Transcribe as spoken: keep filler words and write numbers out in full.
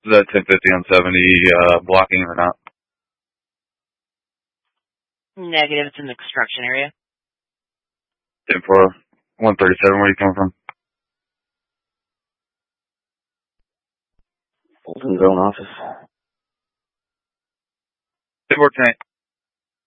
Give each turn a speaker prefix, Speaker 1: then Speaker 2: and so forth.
Speaker 1: Is that ten fifty on seventy uh, blocking or not?
Speaker 2: Negative. It's in the construction area.
Speaker 1: ten four, one thirty-seven, where are you coming from?
Speaker 3: Fulton Zone office.
Speaker 1: ten four, ten eight.